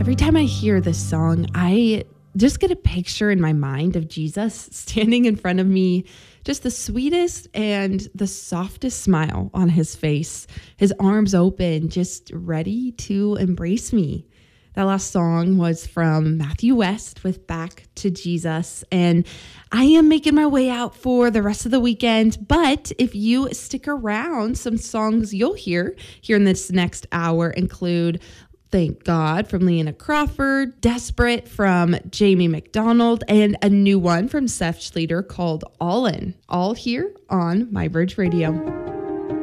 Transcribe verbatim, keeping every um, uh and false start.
every time I hear this song, I just get a picture in my mind of Jesus standing in front of me, just the sweetest and the softest smile on his face, his arms open, just ready to embrace me. That last song was from Matthew West with Back to Jesus, and I am making my way out for the rest of the weekend, but if you stick around, some songs you'll hear here in this next hour include Thank God from Leanna Crawford, Desperate from Jamie McDonald, and a new one from Seth Schleter called All In, all here on My Verge Radio.